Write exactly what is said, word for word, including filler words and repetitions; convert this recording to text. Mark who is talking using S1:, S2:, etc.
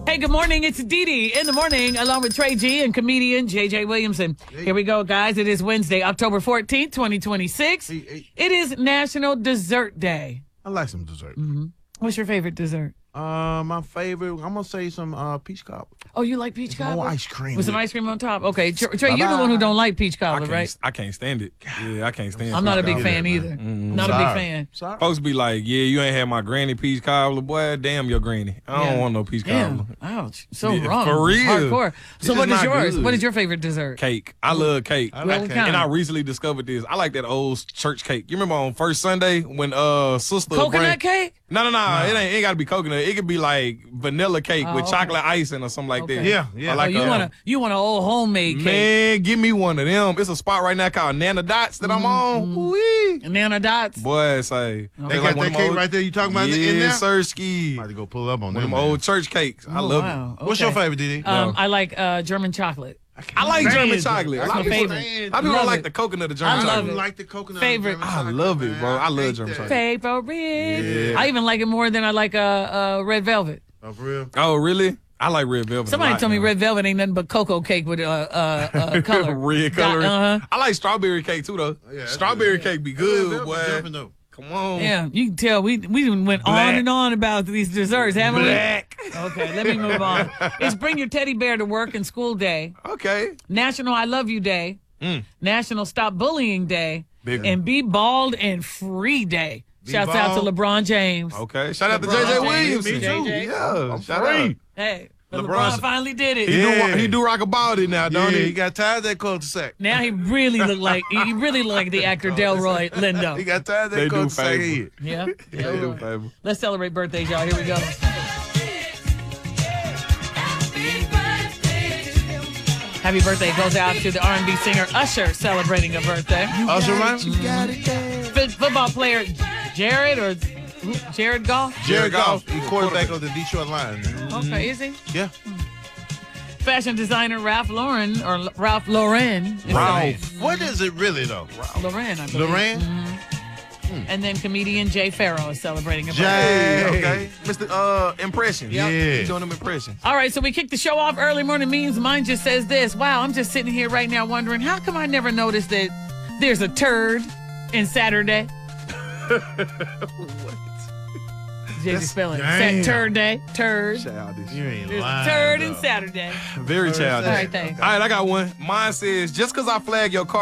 S1: Hey, good morning. It's Dee Dee in the morning, along with Trey G and comedian J J Williamson. Hey. Here we go, guys. It is Wednesday, October fourteenth, twenty twenty-six. Hey, hey. It is National Dessert Day.
S2: I like some dessert.
S1: Mm-hmm. What's your favorite dessert?
S2: Uh, my favorite, I'm going to say some uh, peach cobbler.
S1: Oh, you like peach cobbler?
S2: No ice cream.
S1: With some ice cream on top? Okay. Trey, Trey you're the one who don't like peach cobbler,
S3: I
S1: right?
S3: I can't stand it. Yeah, I can't stand it.
S1: I'm not a big
S3: cobbler.
S1: fan either. Mm-hmm. Not Sorry. a big fan.
S2: Sorry.
S3: Folks be like, yeah, you ain't had my granny peach cobbler. Boy, damn your granny. I don't
S1: yeah.
S3: want no peach
S1: Damn.
S3: cobbler.
S1: Ouch. So
S3: yeah,
S1: wrong.
S3: For real.
S1: Hardcore. So
S2: This
S1: what
S2: is
S1: is yours?
S2: good.
S1: What is your favorite dessert?
S3: Cake. I love cake.
S2: I like
S1: well,
S2: cake.
S3: And I recently discovered this. I like that old church cake. You remember on first Sunday when uh sister
S1: Coconut
S3: bring,
S1: cake?
S3: No, no, no, no. It ain't, it ain't got to be coconut. It could be like vanilla cake
S1: oh,
S3: with
S1: okay.
S3: chocolate icing or something like
S1: okay.
S3: that.
S2: Yeah, yeah.
S3: I like
S1: oh, you
S3: a,
S1: want a you want an old homemade cake?
S3: Man, give me one of them. It's a spot right now called Nana Dots that I'm on. Woo-wee.
S1: Nana Dots.
S3: Boy, say
S2: They got
S3: one
S2: that
S3: of
S2: cake
S3: old,
S2: right there you talking about
S3: yeah,
S2: in there?
S3: sir, ski.
S2: I'm about to go pull up on
S3: One of
S2: them.
S3: them old church cakes. I
S1: Oh,
S3: love
S1: wow.
S3: it.
S1: Okay.
S2: What's your favorite, Didi?
S1: Um,
S3: No.
S1: I like uh, German chocolate.
S3: I like
S2: Man,
S3: German chocolate.
S1: That's
S3: A lot
S1: my
S3: of people-
S1: favorite.
S3: a lot of people
S1: Love
S3: don't like
S1: it.
S3: the coconut of
S1: I
S3: German
S1: love
S3: chocolate.
S1: it.
S2: I like the coconut.
S1: Favorite.
S2: German
S3: I
S2: chocolate,
S3: love it,
S2: man.
S3: bro. I love
S2: hate
S3: German
S2: that.
S3: chocolate.
S1: Favorite.
S3: Yeah.
S1: I even like it more than I like uh, uh, red velvet.
S2: Oh, for real?
S3: Oh, really? I like red velvet.
S1: Somebody
S3: a lot,
S1: told me
S3: man.
S1: red velvet ain't nothing but cocoa cake with uh, uh, uh, color.
S3: Red color.
S1: Uh-huh.
S3: I like strawberry cake too, though.
S2: Yeah, that's
S3: strawberry
S2: good.
S3: cake be
S2: Red
S3: good,
S2: velvet
S3: boy.
S2: jumping, though.
S3: Come on.
S1: Yeah, you can tell we we went on
S3: Black.
S1: and on about these desserts, haven't
S3: Black.
S1: we? Okay, let me move on. It's Bring Your Teddy Bear to Work and School Day,
S3: Okay.
S1: National I Love You Day,
S3: Mm.
S1: National Stop Bullying Day,
S3: Big
S1: and Be Bald and Free Day.
S2: Be
S1: Shouts out to
S2: bald.
S1: LeBron James.
S3: Okay. Shout out to
S1: LeBron
S3: J J
S1: James.
S3: Williamson.
S1: Me too. J J.
S3: Yeah.
S2: I'm
S3: Shout
S2: free.
S3: out.
S1: Hey, but
S3: LeBron-
S1: LeBron finally did it.
S3: He
S2: Yeah.
S3: do he do rock a body now, don't
S2: Yeah,
S3: he?
S2: he got tired of that cul-de-sac.
S1: Now he really looked like he really looked like the actor Delroy Lindo.
S2: He got tired of that
S3: They do
S2: cul-de-sac.
S3: favor.
S1: Yeah.
S3: They do,
S1: yeah.
S3: baby.
S1: Let's celebrate birthdays, y'all. Here we go. Happy birthday goes out to the R and B singer Usher celebrating a birthday.
S2: Usher, man?
S1: F- football player Jared or who? Jared Goff?
S2: Jared Goff, he quarterback of the Detroit Lions.
S1: Okay, is he?
S2: Yeah.
S1: Fashion designer Ralph Lauren or L- Ralph Lauren. is
S2: Ralph. What is it really, though?
S1: Lauren, I believe.
S2: Lorraine?
S1: And then comedian Jay Farrow is celebrating a birthday.
S2: Jay.
S3: Hey, okay. Mister Uh, impressions.
S2: Yeah.
S3: He's doing them impressions.
S1: All right, so we kicked the show off early morning memes. Mine just says this. Wow, I'm just sitting here right now wondering, how come I never noticed that there's a turd in Saturday? J J spelling.
S2: Damn.
S1: Sa- turd day. Turd.
S3: Childish.
S2: You ain't
S1: There's a
S2: lying.
S1: turd
S2: though.
S1: in Saturday.
S3: Very childish.
S1: All right, thanks.
S3: All right, I got one. Mine says, just because I flag your car